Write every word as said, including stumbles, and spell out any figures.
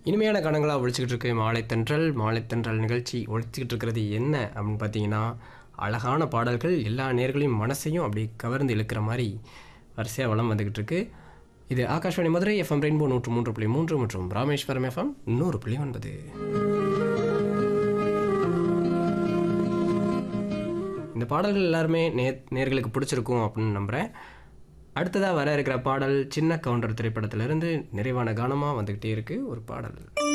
இனிமையான கணங்களாக ஒழிச்சிக்கிட்டு இருக்கு மாலைத்தன்றல் மாலைத்தன்றல் நிகழ்ச்சி ஒழிச்சிக்கிட்டு இருக்கிறது என்ன அப்படின்னு பார்த்தீங்கன்னா, அழகான பாடல்கள் எல்லா நேர்களையும் மனசையும் அப்படி கவர்ந்து இழுக்கிற மாதிரி வரிசையாக வளம் வந்துக்கிட்டு இருக்கு. இது ஆகாஷ்வாணி மதுரை எஃப்எம் ரெயின்போ நூற்று மூன்று புள்ளி மூன்று மற்றும் ராமேஸ்வரம் எஃப்எம் நூறு புள்ளி ஒன்பது. இந்த பாடல்கள் எல்லாருமே நே நேர்களுக்கு பிடிச்சிருக்கும் அப்படின்னு நம்புகிறேன். அடுத்ததாக வர இருக்கிற பாடல் சின்ன கவுண்டர் திரைப்படத்திலிருந்து நிறைவான கானமாக வந்துக்கிட்டே இருக்குது ஒரு பாடல்.